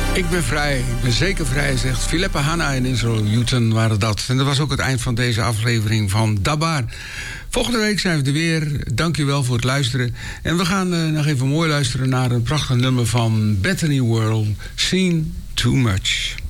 Ik ben vrij, ik ben zeker vrij, zegt Philippa Hanna en Israel Newton waren dat. En dat was ook het eind van deze aflevering van Dabar. Volgende week zijn we er weer. Dank je wel voor het luisteren. En we gaan nog even mooi luisteren naar een prachtig nummer van Bethany Worrell, Seen Too Much.